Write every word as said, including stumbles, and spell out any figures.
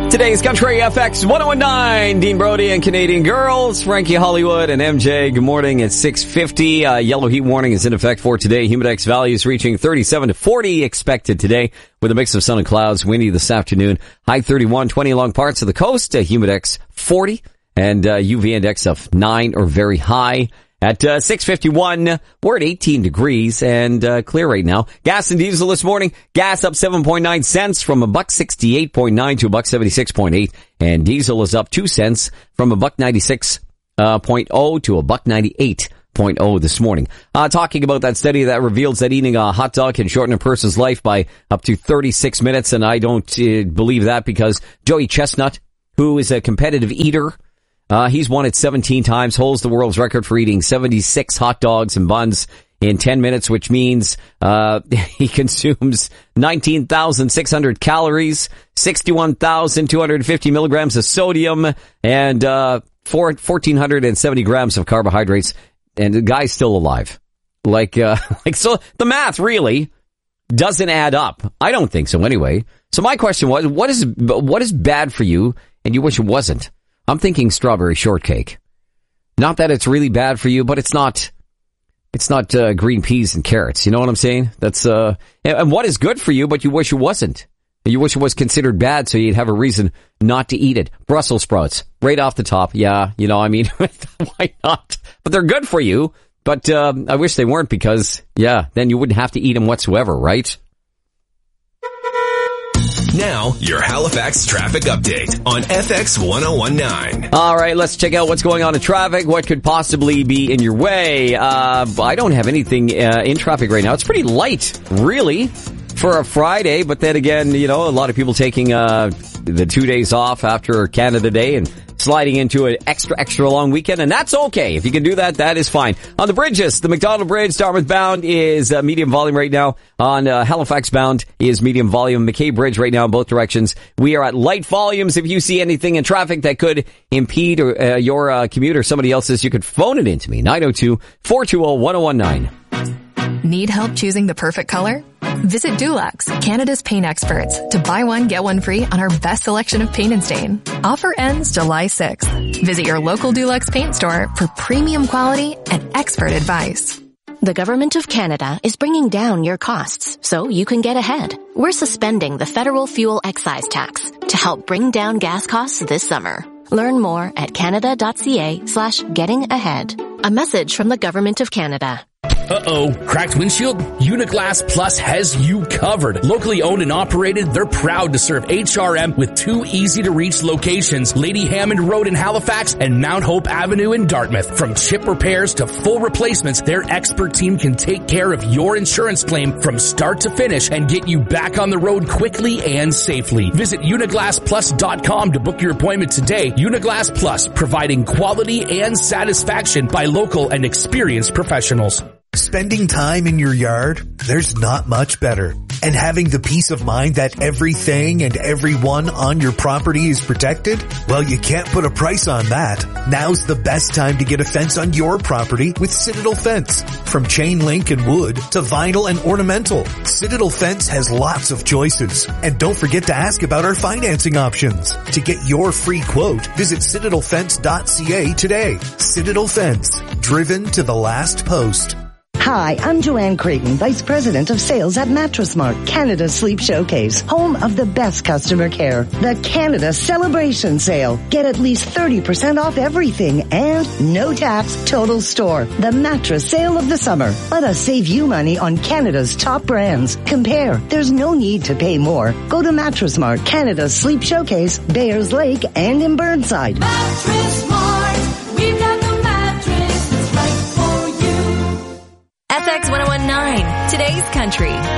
Today's Country F X one oh nine, Dean Brody and Canadian Girls, Frankie Hollywood and M J. Good morning at six fifty. Uh, yellow heat warning is in effect for today. Humidex values reaching thirty-seven to forty expected today with a mix of sun and clouds. Windy this afternoon. High thirty-one, twenty along parts of the coast. Uh, Humidex forty and uh, U V index of nine or very high. At uh, six fifty-one, we're at eighteen degrees and uh, clear right now. Gas and diesel this morning. Gas up seven point nine cents from a buck sixty-eight point nine to a buck seventy-six point eight. And diesel is up two cents from a buck ninety-six point oh to a buck ninety-eight point oh this morning. Uh, talking about that study that reveals that eating a hot dog can shorten a person's life by up to thirty-six minutes. And I don't uh, believe that because Joey Chestnut, who is a competitive eater, Uh, he's won it seventeen times, holds the world's record for eating seventy-six hot dogs and buns in ten minutes, which means, uh, he consumes nineteen thousand six hundred calories, sixty-one thousand two hundred fifty milligrams of sodium, and, uh, four, one thousand four hundred seventy grams of carbohydrates. And the guy's still alive. Like, uh, like, so the math really doesn't add up. I don't think so anyway. So my question was, what is, what is bad for you and you wish it wasn't? I'm thinking strawberry shortcake. Not that it's really bad for you, but it's not, it's not, uh, green peas and carrots. You know what I'm saying? That's, uh, and what is good for you, but you wish it wasn't. You wish it was considered bad so you'd have a reason not to eat it. Brussels sprouts, right off the top. Yeah, you know, I mean, why not? But they're good for you, but, um, I wish they weren't because, yeah, then you wouldn't have to eat them whatsoever, right? Now, your Halifax traffic update on F X one oh one nine. All right, let's check out what's going on in traffic. What could possibly be in your way? Uh, I don't have anything uh, in traffic right now. It's pretty light, really, for a Friday. But then again, you know, a lot of people taking uh, the two days off after Canada Day and sliding into an extra, extra long weekend, and that's okay. If you can do that, that is fine. On the bridges, the McDonald Bridge, Dartmouth bound is uh, medium volume right now. On uh, Halifax bound is medium volume. McKay Bridge right now in both directions. We are at light volumes. If you see anything in traffic that could impede or, uh, your uh, commute or somebody else's, you could phone it in to me. nine oh two, four two oh, one oh one nine. Need help choosing the perfect color? Visit Dulux, Canada's paint experts, to buy one, get one free on our best selection of paint and stain. Offer ends July sixth. Visit your local Dulux paint store for premium quality and expert advice. The Government of Canada is bringing down your costs so you can get ahead. We're suspending the federal fuel excise tax to help bring down gas costs this summer. Learn more at canada.ca slash getting ahead. A message from the Government of Canada. Uh-oh, cracked windshield? Uniglass Plus has you covered. Locally owned and operated, they're proud to serve H R M with two easy-to-reach locations, Lady Hammond Road in Halifax and Mount Hope Avenue in Dartmouth. From chip repairs to full replacements, their expert team can take care of your insurance claim from start to finish and get you back on the road quickly and safely. Visit uniglass plus dot com to book your appointment today. Uniglass Plus, providing quality and satisfaction by local and experienced professionals. Spending time in your yard, there's not much better. And having the peace of mind that everything and everyone on your property is protected? Well, you can't put a price on that. Now's the best time to get a fence on your property with Citadel Fence. From chain link and wood to vinyl and ornamental, Citadel Fence has lots of choices. And don't forget to ask about our financing options. To get your free quote, visit citadel fence dot c a today. Citadel Fence, driven to the last post. Hi, I'm Joanne Creighton, Vice President of Sales at Mattress Mart, Canada's Sleep Showcase, home of the best customer care. The Canada Celebration Sale. Get at least thirty percent off everything and no tax total store. The mattress sale of the summer. Let us save you money on Canada's top brands. Compare. There's no need to pay more. Go to Mattress Mart, Canada's Sleep Showcase, Bayers Lake, and in Burnside. Mattress Mart. We've got the mattress that's right for you. F X one oh one nine, today's country.